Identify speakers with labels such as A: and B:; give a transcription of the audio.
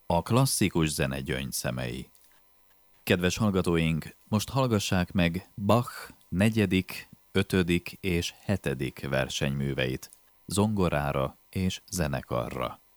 A: A klasszikus zene gyöngyszemei. Kedves hallgatóink, most hallgassák meg Bach 4., 5. és 7. versenyműveit zongorára és zenekarra.